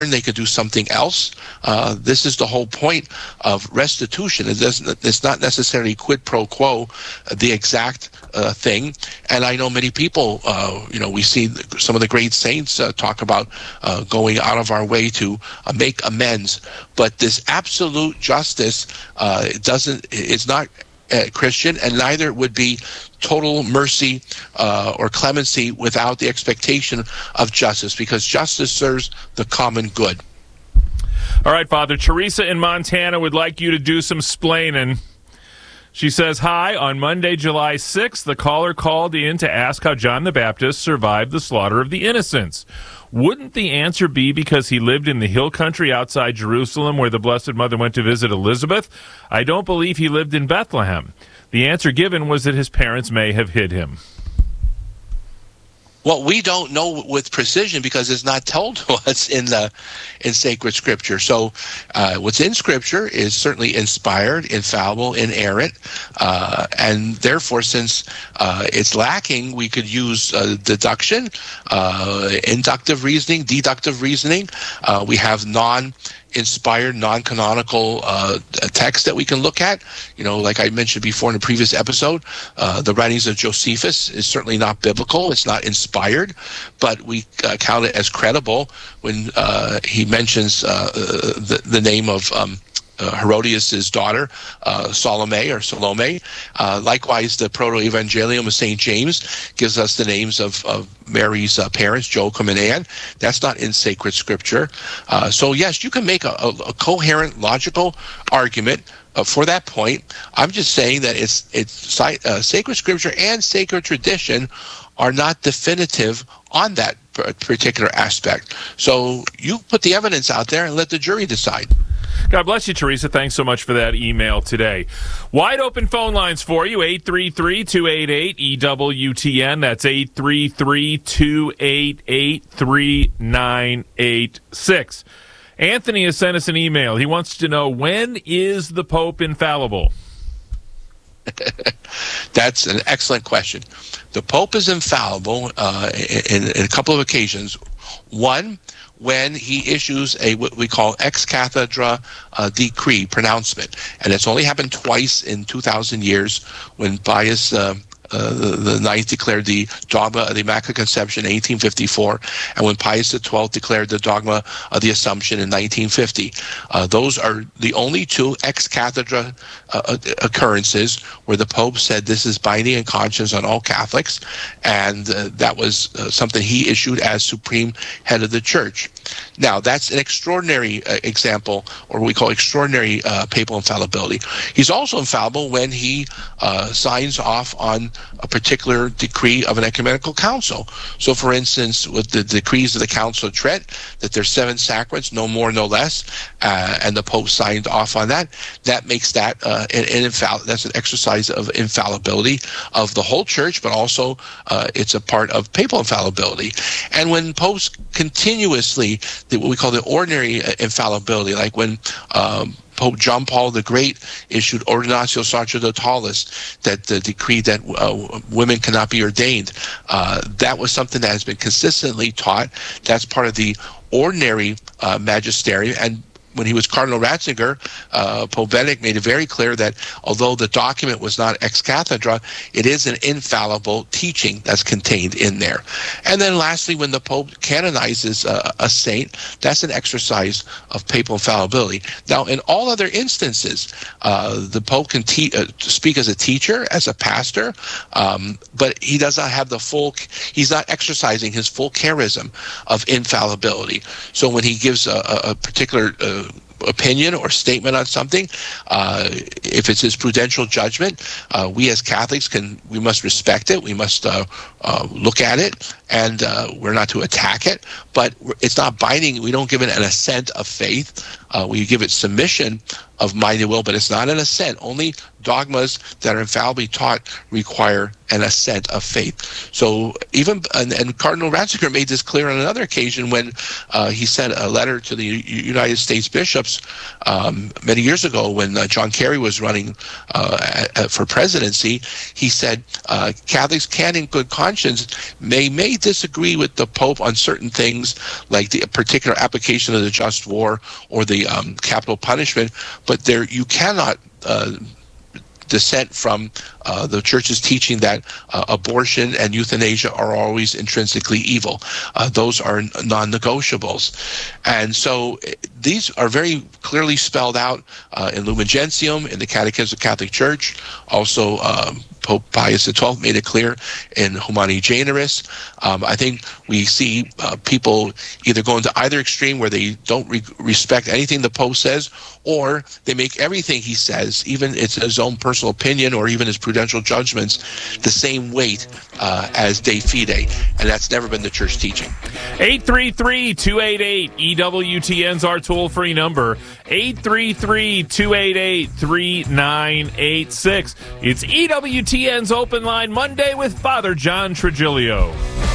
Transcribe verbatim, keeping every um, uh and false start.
they could do something else. Uh, this is the whole point of restitution. It doesn't, it's not necessarily quid pro quo, uh, the exact uh, thing. And I know many people, uh, you know, we see some of the great saints uh, talk about uh, going out of our way to uh, make amends. But this absolute justice uh, doesn't, it's not uh, Christian, and neither would be total mercy uh, or clemency without the expectation of justice, because justice serves the common good. All right, Father. Teresa in Montana would like you to do some splaining. She says, hi, on Monday, July sixth, the caller called in to ask how John the Baptist survived the slaughter of the innocents. Wouldn't the answer be because he lived in the hill country outside Jerusalem where the Blessed Mother went to visit Elizabeth? I don't believe he lived in Bethlehem. The answer given was that his parents may have hid him. Well, we don't know with precision because it's not told to us in the in sacred scripture. So uh, what's in scripture is certainly inspired, infallible, inerrant, uh, and therefore, since uh, it's lacking, we could use uh, deduction, uh, inductive reasoning, deductive reasoning. Uh, we have non inspired, non-canonical uh, text that we can look at. You know, like I mentioned before in a previous episode, uh, the writings of Josephus is certainly not biblical. It's not inspired, but we uh, count it as credible when uh, he mentions uh, the, the name of um, Uh, Herodias' daughter, uh, Salome or Salome. Uh, likewise, the Proto-Evangelium of Saint James gives us the names of, of Mary's uh, parents, Joachim and Anne. That's not in sacred scripture. Uh, so yes, you can make a, a, a coherent, logical argument uh, for that point. I'm just saying that it's it's uh, sacred scripture and sacred tradition are not definitive on that particular aspect. So you put the evidence out there and let the jury decide. God bless you, Teresa. Thanks so much for that email today. Wide open phone lines for you, eight three three, two eight eight, E W T N. That's eight three three, two eight eight, three nine eight six. Anthony has sent us an email. He wants to know, when is the Pope infallible? That's an excellent question. The Pope is infallible uh, in, in a couple of occasions. One, when he issues a what we call ex cathedra uh, decree, pronouncement. And it's only happened twice in two thousand years, when Pius uh, uh, the, the ninth declared the dogma of the Immaculate Conception in eighteen fifty-four, and when Pius the twelfth declared the dogma of the Assumption in nineteen fifty. Uh, those are the only two ex cathedra uh, occurrences where the Pope said this is binding in conscience on all Catholics, and uh, that was uh, something he issued as supreme head of the Church. Now, that's an extraordinary uh, example, or what we call extraordinary uh, papal infallibility. He's also infallible when he uh, signs off on a particular decree of an ecumenical council. So, for instance, with the decrees of the Council of Trent, that there's seven sacraments, no more, no less, uh, and the Pope signed off on that, that makes that uh, an, an infall- that's an exercise of infallibility of the whole Church, but also uh, it's a part of papal infallibility. And when popes continuously, the, what we call the ordinary uh, infallibility, like when um, Pope John Paul the Great issued Ordinatio Sacerdotalis, that the decree that uh, women cannot be ordained. Uh, that was something that has been consistently taught. That's part of the ordinary uh, magisterium. And when he was Cardinal Ratzinger, uh, Pope Benedict made it very clear that although the document was not ex cathedra, it is an infallible teaching that's contained in there. And then lastly, when the Pope canonizes uh, a saint, that's an exercise of papal infallibility. Now, in all other instances, uh, the Pope can te- uh, speak as a teacher, as a pastor, um, but he does not have the full, he's not exercising his full charism of infallibility. So when he gives a, a particular uh, opinion or statement on something, uh, if it's his prudential judgment, uh, we as Catholics can, we must respect it. We must uh, uh, look at it, and uh, we're not to attack it, but it's not binding. We don't give it an assent of faith. Uh, we give it submission of mind and will, but it's not an assent. Only dogmas that are infallibly taught require an assent of faith. So even, and, and Cardinal Ratzinger made this clear on another occasion when uh, he sent a letter to the U- United States bishops um, many years ago when uh, John Kerry was running uh, at, at, for presidency. He said uh, Catholics can in good conscience may may disagree with the Pope on certain things things like the particular application of the just war or the um, capital punishment, but there you cannot uh, dissent from uh, the church's teaching that uh, abortion and euthanasia are always intrinsically evil. Uh, those are non-negotiables. And so these are very clearly spelled out uh, in Lumen Gentium, in the Catechism of the Catholic Church. Also, um, Pope Pius the twelfth made it clear in Humani Generis. Um, I think we see uh, people either going to either extreme where they don't re- respect anything the Pope says, or they make everything he says, even it's his own personal opinion or even his prudential judgments, the same weight uh, as De Fide. And that's never been the church teaching. eight three three, two eight eight, E W T N's our toll-free number. eight three three, two eight eight, three nine eight six. It's E W T N's Open Line Monday with Father John Trigilio.